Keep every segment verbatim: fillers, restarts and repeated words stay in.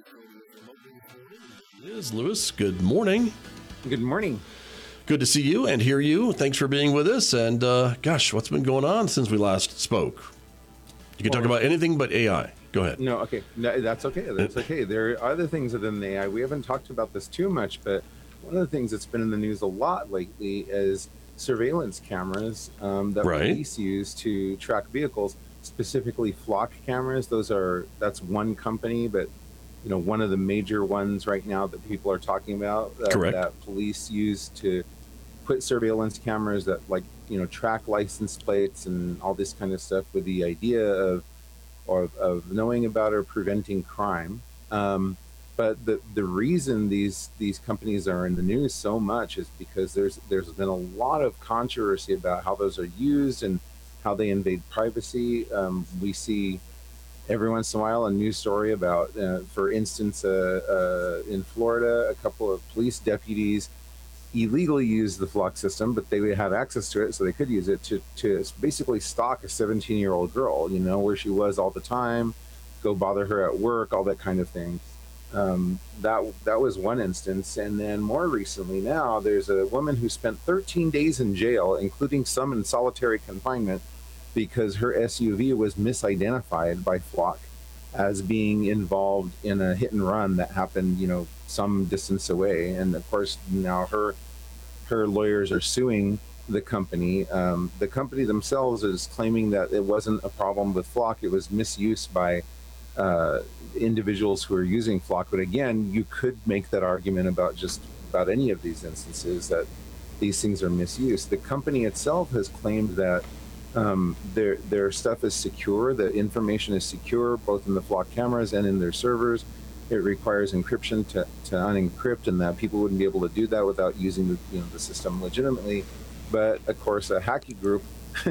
Liz Lewis, good morning. Good morning. Good to see you and hear you. Thanks for being with us. And uh, gosh, what's been going on since we last spoke? You can talk about anything but A I. Go ahead. No, okay. No, that's okay. That's okay. There are other things within the A I. We haven't talked about this too much, but one of the things that's been in the news a lot lately is surveillance cameras um, that Right. police use to track vehicles, specifically Flock cameras. Those are that's one company, but you know one of the major ones right now that people are talking about uh, Correct. that police use to put surveillance cameras that like you know track license plates and all this kind of stuff with the idea of or of knowing about or preventing crime. Um, but the the reason these these companies are in the news so much is because there's there's been a lot of controversy about how those are used and how they invade privacy. Um, we see every once in a while a news story about, uh, for instance, uh, uh, in Florida, a couple of police deputies illegally used the Flock system, but they would have access to it, so they could use it to, to basically stalk a seventeen-year-old girl, you know, where she was all the time, go bother her at work, all that kind of thing. Um, that that was one instance. And then more recently now, there's a woman who spent thirteen days in jail, including some in solitary confinement, because her S U V was misidentified by Flock as being involved in a hit and run that happened, you know, some distance away. And of course, now her her lawyers are suing the company. Um, the company themselves is claiming that it wasn't a problem with Flock; it was misuse by uh, individuals who are using Flock. But again, you could make that argument about just about any of these instances that these things are misused. The company itself has claimed that um, their their stuff is secure, the information is secure, both in the Flock cameras and in their servers. It requires encryption to, to unencrypt, and that people wouldn't be able to do that without using the you know the system legitimately. But of course, a hacking group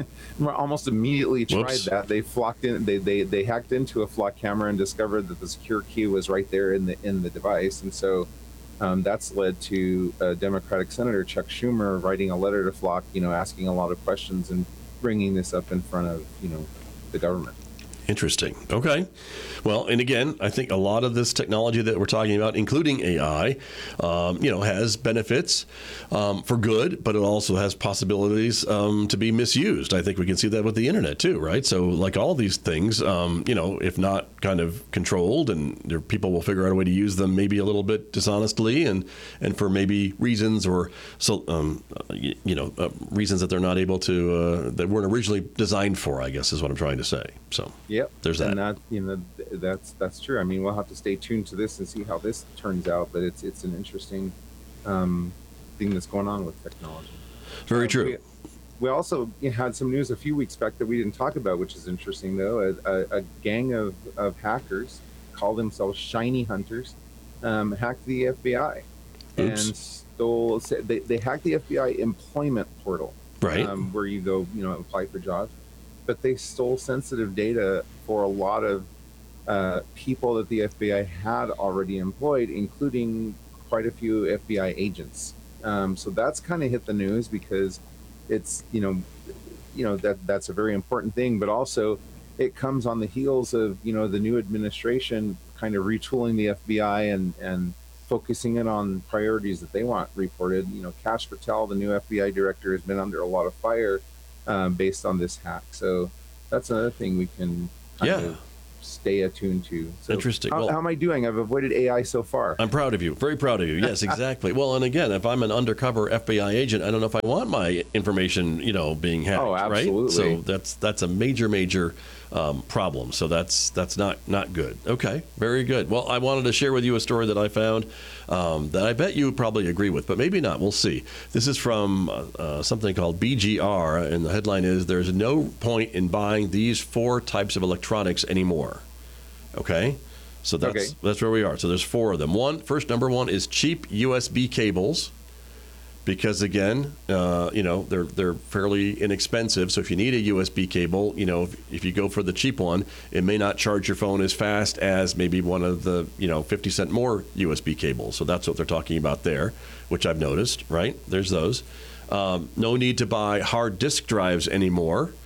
almost immediately tried Whoops. that. They flocked in, they, they they hacked into a Flock camera and discovered that the secure key was right there in the in the device, and so um, that's led to uh, Democratic Senator Chuck Schumer writing a letter to Flock, you know, asking a lot of questions and bringing this up in front of you know the government. Interesting. Okay. Well, and again, I think a lot of this technology that we're talking about, including A I, um, you know, has benefits um, for good, but it also has possibilities um, to be misused. I think we can see that with the internet too, right? So, like all these things, um, you know, if not kind of controlled, and there, people will figure out a way to use them maybe a little bit dishonestly, and and for maybe reasons or so, um, you, you know, uh, reasons that they're not able to uh, that weren't originally designed for. I guess is what I'm trying to say. So. Yep. There's that. And that, you know, that's that's true. I mean, we'll have to stay tuned to this and see how this turns out. But it's it's an interesting um, thing that's going on with technology. Very Uh, true. We, we also had some news a few weeks back that we didn't talk about, which is interesting, though. A, a, a gang of, of hackers call themselves Shiny Hunters, um, hacked the F B I and Oops. stole. They they hacked the F B I employment portal, Right. um, where you go, you know, apply for jobs. But they stole sensitive data for a lot of uh, people that the F B I had already employed, including quite a few F B I agents. Um, so that's kind of hit the news because it's, you know, you know that that's a very important thing. But also, it comes on the heels of you know the new administration kind of retooling the F B I and and focusing in on priorities that they want reported. You know, Kash Patel, the new F B I director, has been under a lot of fire um, based on this hack. So that's another thing we can kind Yeah. of stay attuned to. So Interesting. How, Well- how am I doing? I've avoided A I so far. I'm proud of you. Very proud of you. Yes, exactly. Well, and again, if I'm an undercover F B I agent, I don't know if I want my information, you know, being hacked. Oh, absolutely. Right? So that's that's a major, major um, problem. So that's that's not not good. Okay, very good. Well, I wanted to share with you a story that I found um, that I bet you probably agree with, but maybe not. We'll see. This is from uh, uh, something called B G R, and the headline is: "There's no point in buying these four types of electronics anymore." Okay. So that's Okay. that's where we are. So there's four of them. One, first number one is cheap U S B cables, because again, uh, you know they're they're fairly inexpensive. So if you need a U S B cable, you know if, if you go for the cheap one, it may not charge your phone as fast as maybe one of the you know fifty cent more U S B cables. So that's what they're talking about there, which I've noticed. Right? There's those. Um, no need to buy hard disk drives anymore.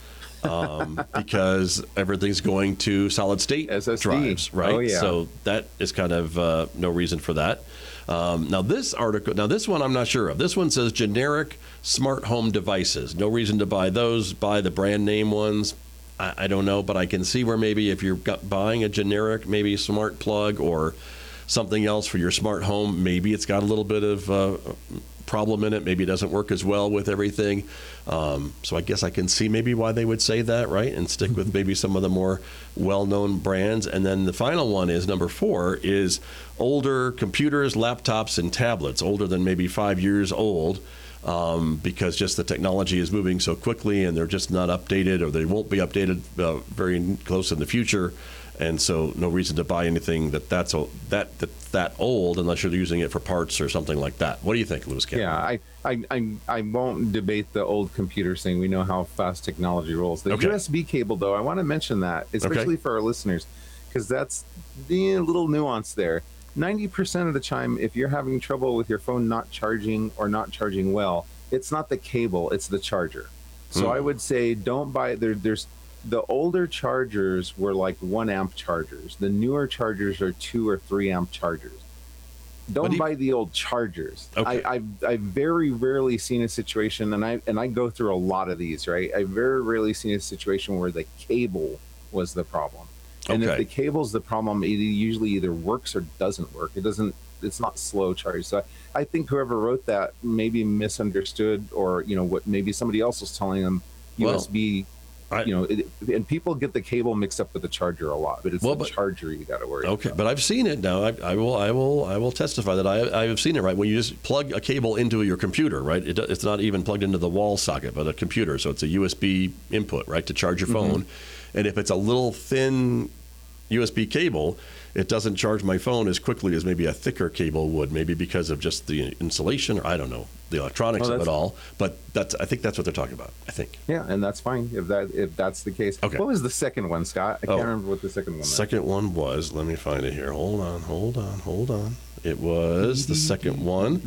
um, because everything's going to solid state S S D. drives, right? Oh, yeah. So that is kind of uh, no reason for that. Um, now this article, now this one I'm not sure of. This one says generic smart home devices. No reason to buy those. Buy the brand name ones. I, I don't know, but I can see where maybe if you're got, buying a generic, maybe smart plug or something else for your smart home, maybe it's got a little bit of uh, problem in it. Maybe it doesn't work as well with everything. Um, so I guess I can see maybe why they would say that, right? And stick with maybe some of the more well-known brands. And then the final one is number four is older computers, laptops, and tablets, older than maybe five years old. Um, because just the technology is moving so quickly and they're just not updated, or they won't be updated uh, very close in the future. And so no reason to buy anything that that's o- that, that that old unless you're using it for parts or something like that. What do you think, Louis? Yeah, I, I, I, I won't debate the old computers thing. We know how fast technology rolls. The Okay. U S B cable, though, I want to mention that, especially Okay. for our listeners, because that's the little nuance there. ninety percent of the time, if you're having trouble with your phone not charging or not charging well, it's not the cable, it's the charger. So Hmm. I would say don't buy there. There's the older chargers were like one amp chargers. The newer chargers are two or three amp chargers. But Don't he- buy the old chargers. Okay. I, I've I've very rarely seen a situation, and I and I go through a lot of these. Right, I've very rarely seen a situation where the cable was the problem. And if Okay. the cable's the problem, it usually either works or doesn't work. It doesn't. It's not slow charge. So I, I think whoever wrote that maybe misunderstood, or you know what, maybe somebody else was telling them Well, U S B. I- you know, it, and people get the cable mixed up with the charger a lot, but it's Well, the but- charger you got to worry Okay, about. but I've seen it now. I, I will, I will, I will testify that I, I have seen it. Right, when you just plug a cable into your computer, right? It, it's not even plugged into the wall socket, but a computer. So it's a U S B input, right, to charge your phone. And if it's a little thin U S B cable, it doesn't charge my phone as quickly as maybe a thicker cable would, maybe because of just the insulation, or I don't know, the electronics Oh, of it that's- all. But that's, I think that's what they're talking about. I think. Yeah, and that's fine if that if that's the case. Okay. What was the second one, Scott? I can't Oh. remember what the second one was. Second one was, let me find it here. Hold on, hold on, hold on. It was the second one.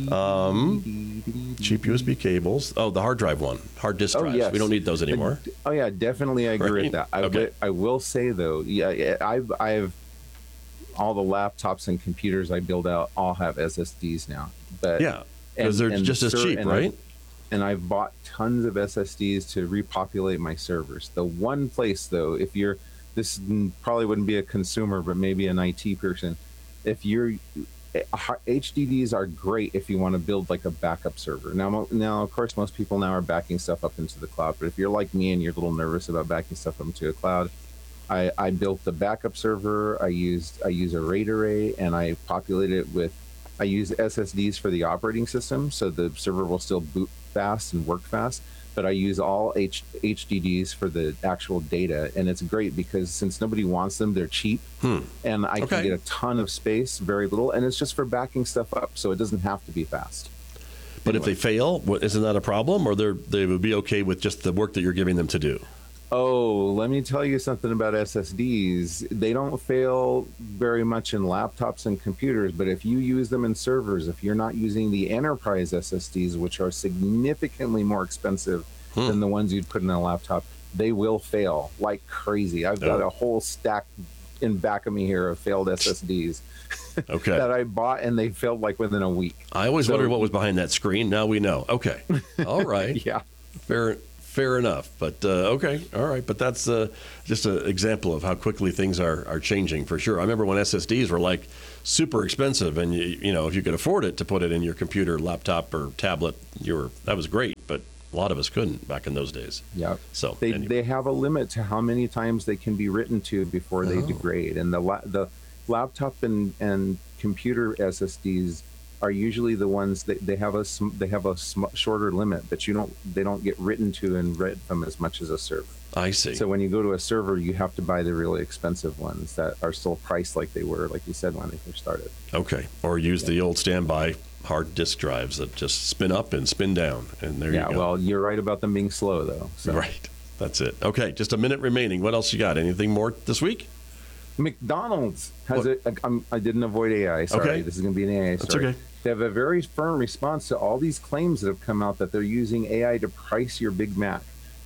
Um, cheap U S B cables. Oh, the hard drive one. Hard disk Oh, drives. yes. We don't need those anymore. Oh yeah, definitely I agree Right? with that. I, Okay. wi- I will say though, yeah, yeah, I've I've all the laptops and computers I build out all have S S Ds now. But Yeah, because they're and- and just as cer- cheap, and right? I've, and I've bought tons of S S Ds to repopulate my servers. The one place though, if you're this n- probably wouldn't be a consumer, but maybe an I T person, if you're H D Ds are great if you want to build like a backup server. Now, mo- now of course, most people now are backing stuff up into the cloud. But if you're like me and you're a little nervous about backing stuff up into a cloud, I, I built the backup server. I used I use a RAID array, and I populated it with. I use S S Ds for the operating system, so the server will still boot fast and work fast. But I use all H, HDDs for the actual data, and it's great because since nobody wants them, they're cheap, Hmm. and I Okay. can get a ton of space, very little, and it's just for backing stuff up, so it doesn't have to be fast. But if Anyway. they fail, what, isn't that a problem? Or they they would be okay with just the work that you're giving them to do? Oh, let me tell you something about S S Ds. They don't fail very much in laptops and computers, but if you use them in servers, if you're not using the enterprise S S Ds, which are significantly more expensive Hmm. than the ones you'd put in a laptop, they will fail like crazy. I've got Oh. a whole stack in back of me here of failed S S Ds Okay. that I bought, and they failed like within a week. I always So- wondered what was behind that screen. Now we know. Okay. All right. Yeah. Fair, fair enough. But uh, okay, all right. But that's uh, just an example of how quickly things are, are changing for sure. I remember when S S Ds were like super expensive, and you, you know if you could afford it to put it in your computer, laptop, or tablet, you were that was great. But a lot of us couldn't back in those days. Yeah. So They, anyway. they have a limit to how many times they can be written to before they Oh. degrade, and the la- the laptop and, and computer S S Ds are usually the ones that they have a sm- they have a sm- shorter limit, but you don't they don't get written to and read from as much as a server. I see. So when you go to a server, you have to buy the really expensive ones that are still priced like they were, like you said when they first started. Okay. Or use the old standby hard disk drives that just spin up and spin down, and there Yeah, you go. well, you're right about them being slow though. So. Right. That's it. Okay. Just a minute remaining. What else you got? Anything more this week? McDonald's has What? a. I'm, I didn't avoid A I. Sorry, Okay. this is going to be an A I That's story. okay. They have a very firm response to all these claims that have come out that they're using A I to price your Big Mac.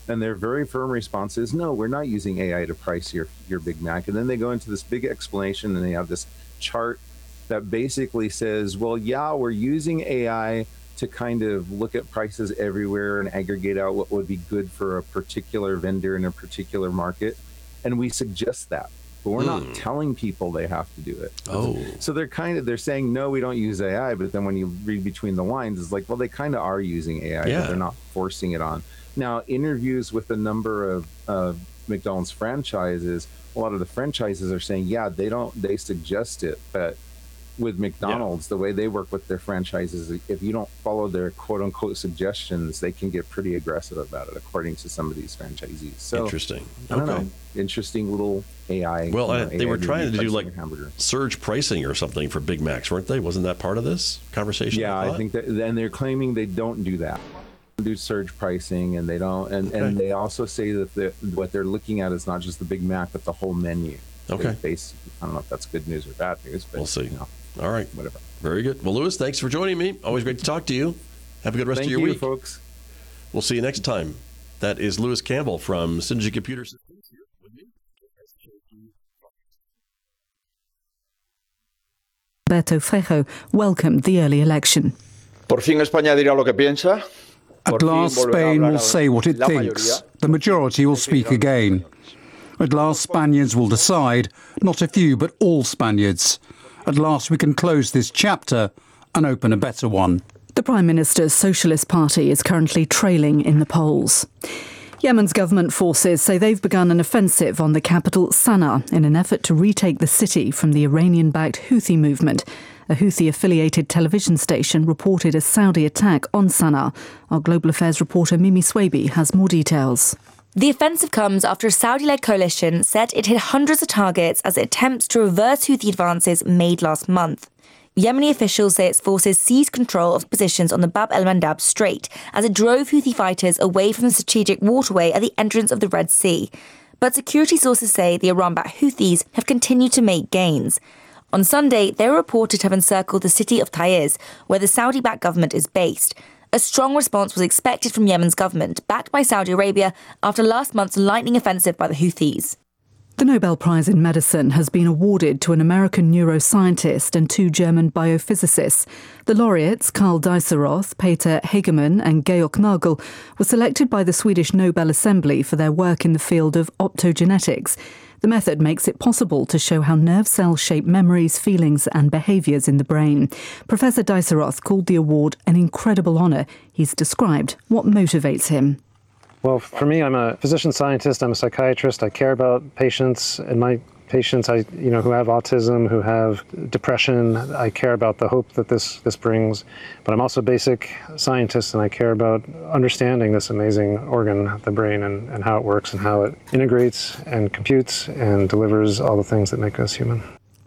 And their very firm response is, no, we're not using A I to price your, your Big Mac. And then they go into this big explanation, and they have this chart that basically says, well, yeah, we're using A I to kind of look at prices everywhere and aggregate out what would be good for a particular vendor in a particular market. And we suggest that, but we're mm. not telling people they have to do it. Oh. So they're kind of, they're saying, no, we don't use A I. But then when you read between the lines, it's like, well, they kind of are using A I, yeah. but they're not forcing it on. Now, interviews with a number of uh, McDonald's franchises, a lot of the franchises are saying, yeah, they don't, they suggest it. But with McDonald's, yeah. the way they work with their franchises, if you don't follow their quote unquote suggestions, they can get pretty aggressive about it, according to some of these franchisees. So, interesting. I don't okay. know. Interesting little A I. Well, you know, I, they A I were trying to do like hamburger. surge pricing or something for Big Macs, weren't they? Wasn't that part of this conversation? Yeah, I, I think that, and they're claiming they don't do that. Do surge pricing, and they don't, and, okay. and they also say that the, what they're looking at is not just the Big Mac, but the whole menu. Okay. Based, I don't know if that's good news or bad news, but we'll see. You know, all right. Whatever. Very good. Well, Louis, thanks for joining me. Always great to talk to you. Have a good rest Thank of your you, week. folks. We'll see you next time. That is Louis Campbell from Synergy Computer Systems here with me. Alberto Fejo welcomed the early election. Por fin España dirá lo que piensa. At last, Spain will say what it thinks. The majority will speak again. At last, Spaniards will decide, not a few, but all Spaniards. At last, we can close this chapter and open a better one. The Prime Minister's Socialist Party is currently trailing in the polls. Yemen's government forces say they've begun an offensive on the capital Sana'a in an effort to retake the city from the Iranian-backed Houthi movement. A Houthi-affiliated television station reported a Saudi attack on Sana'a. Our Global Affairs reporter Mimi Swaby has more details. The offensive comes after a Saudi-led coalition said it hit hundreds of targets as it attempts to reverse Houthi advances made last month. Yemeni officials say its forces seized control of positions on the Bab el-Mandab Strait as it drove Houthi fighters away from the strategic waterway at the entrance of the Red Sea. But security sources say the Iran-backed Houthis have continued to make gains. On Sunday, they were reported to have encircled the city of Taiz, where the Saudi-backed government is based. A strong response was expected from Yemen's government, backed by Saudi Arabia, after last month's lightning offensive by the Houthis. The Nobel Prize in Medicine has been awarded to an American neuroscientist and two German biophysicists. The laureates, Karl Deisseroth, Peter Hegemann and Georg Nagel, were selected by the Swedish Nobel Assembly for their work in the field of optogenetics. The method makes it possible to show how nerve cells shape memories, feelings and behaviours in the brain. Professor Deisseroth called the award an incredible honour. He's described what motivates him. Well, for me, I'm a physician scientist, I'm a psychiatrist, I care about patients, and my patients I, you know, who have autism, who have depression, I care about the hope that this, this brings. But I'm also a basic scientist, and I care about understanding this amazing organ, the brain, and, and how it works and how it integrates and computes and delivers all the things that make us human.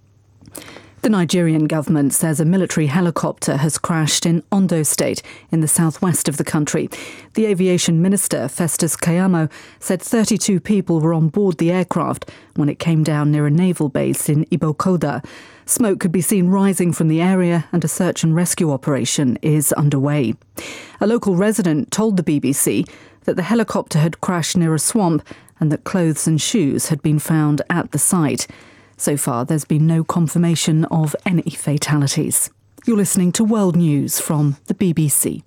The Nigerian government says a military helicopter has crashed in Ondo State in the southwest of the country. The aviation minister, Festus Keyamo, said thirty-two people were on board the aircraft when it came down near a naval base in Ibokoda. Smoke could be seen rising from the area and a search and rescue operation is underway. A local resident told the B B C that the helicopter had crashed near a swamp and that clothes and shoes had been found at the site. So far, there's been no confirmation of any fatalities. You're listening to World News from the B B C.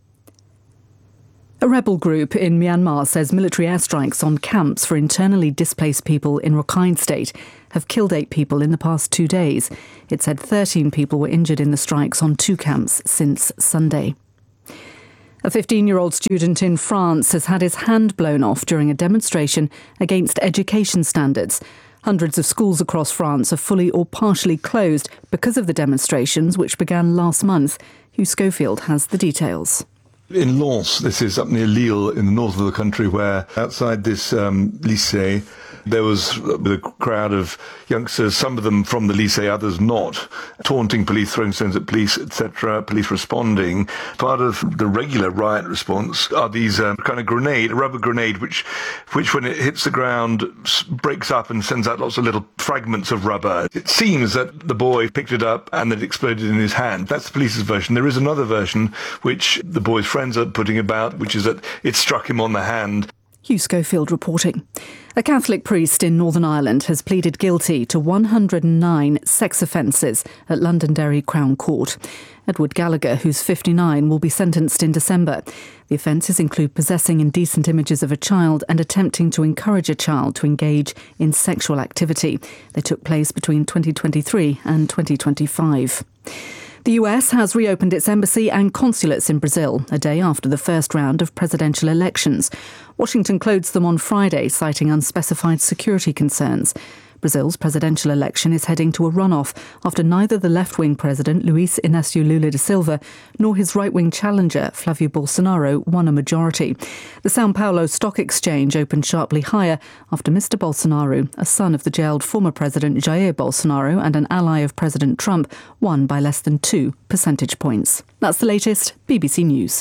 A rebel group in Myanmar says military airstrikes on camps for internally displaced people in Rakhine State have killed eight people in the past two days. It said thirteen people were injured in the strikes on two camps since Sunday. A fifteen-year-old student in France has had his hand blown off during a demonstration against education standards. Hundreds of schools across France are fully or partially closed because of the demonstrations, which began last month. Hugh Schofield has the details. In Lens, this is up near Lille in the north of the country, where outside this um, lycée, there was a crowd of youngsters, some of them from the lycée, others not, taunting police, throwing stones at police, et cetera, police responding. Part of the regular riot response are these um, kind of grenade, a rubber grenade, which, which when it hits the ground, breaks up and sends out lots of little fragments of rubber. It seems that the boy picked it up and it exploded in his hand. That's the police's version. There is another version, which the boy's friends are putting about, which is that it struck him on the hand. Hugh Schofield reporting. A Catholic priest in Northern Ireland has pleaded guilty to one hundred nine sex offences at Londonderry Crown Court. Edward Gallagher, who's fifty-nine, will be sentenced in December. The offences include possessing indecent images of a child and attempting to encourage a child to engage in sexual activity. They took place between twenty twenty-three and twenty twenty-five. The U S has reopened its embassy and consulates in Brazil, a day after the first round of presidential elections. Washington closed them on Friday, citing unspecified security concerns. Brazil's presidential election is heading to a runoff after neither the left-wing president, Luiz Inácio Lula da Silva, nor his right-wing challenger, Flávio Bolsonaro, won a majority. The São Paulo Stock Exchange opened sharply higher after Mister Bolsonaro, a son of the jailed former president Jair Bolsonaro and an ally of President Trump, won by less than two percentage points. That's the latest. B B C News.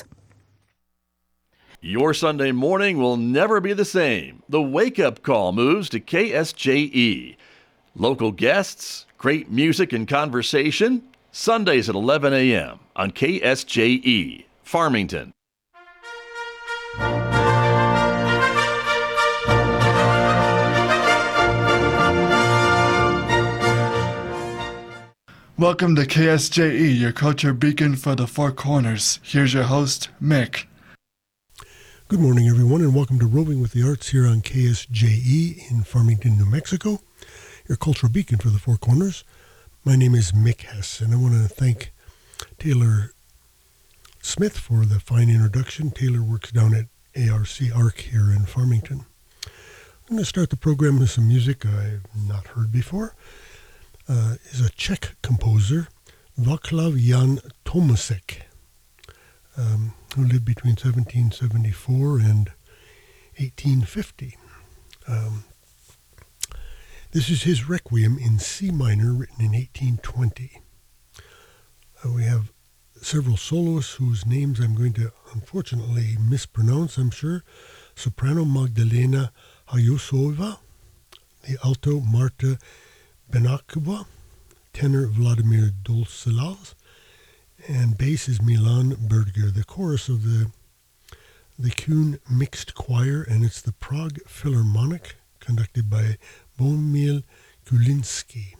Your Sunday morning will never be the same. The Wake Up Call moves to K S J E. Local guests, great music and conversation, Sundays at eleven a.m. on K S J E, Farmington. Welcome to K S J E, your culture beacon for the Four Corners. Here's your host, Mick. Good morning, everyone, and welcome to Roving with the Arts here on K S J E in Farmington, New Mexico, your cultural beacon for the Four Corners. My name is Mick Hess, and I want to thank Taylor Smith for the fine introduction. Taylor works down at A R C ARC here in Farmington. I'm going to start the program with some music I've not heard before. Uh, is a Czech composer, Václav Jan Tomasek. Um, who lived between seventeen seventy-four and eighteen fifty. Um, this is his Requiem in C minor, written in eighteen twenty. Uh, we have several soloists whose names I'm going to unfortunately mispronounce, I'm sure. Soprano Magdalena Hayosova, the alto Marta Benakova, tenor Vladimir Dolcelaz, and bass is Milan Berger. The chorus of the the Kuhn Mixed Choir, and it's the Prague Philharmonic, conducted by Bohumil Kulinski.